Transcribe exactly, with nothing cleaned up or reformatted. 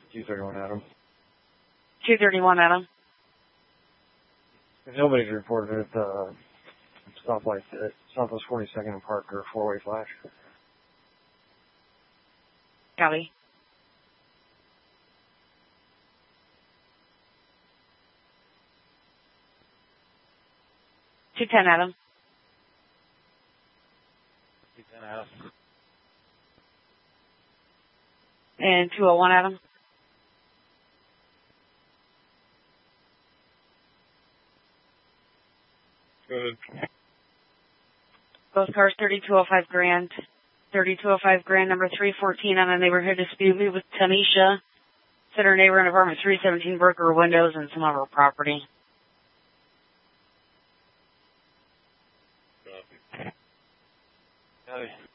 two thirty-one Adam. two thirty-one Adam. Nobody's reported at the stoplight at Southwest forty-second and Park or four-way flash. Copy. two ten Adam. two ten Adam. And two oh one Adam. Good. Both cars thirty-two oh five Grand. thirty-two oh five Grand, number three fourteen on a neighborhood dispute with Tanisha. Said her neighbor in apartment three seventeen broke her windows and some of her property. Copy. Copy.